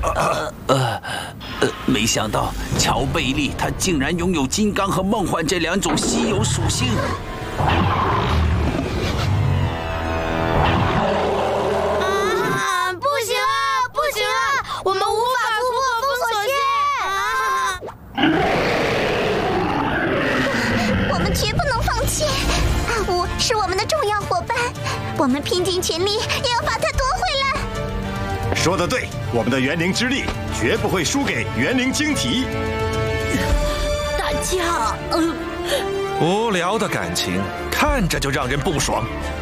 没想到乔贝利他竟然拥有金刚和梦幻这2种稀有属性。 不行了，不行了，我们无法突破封锁线。我们绝不能放弃，暗无是我们的重要伙伴，我们拼尽全力也要把它夺回来。 说得对，我们的元灵之力绝不会输给元灵晶体。 大家， 无聊的感情看着就让人不爽。